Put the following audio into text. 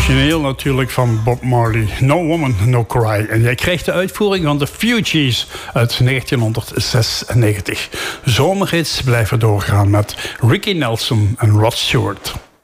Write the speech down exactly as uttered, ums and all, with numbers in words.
Origineel natuurlijk van Bob Marley. No Woman, No Cry. En jij krijgt de uitvoering van The Fugees uit negentienhonderdzesennegentig. Zomerhits blijven doorgaan met Ricky Nelson en Rod Stewart.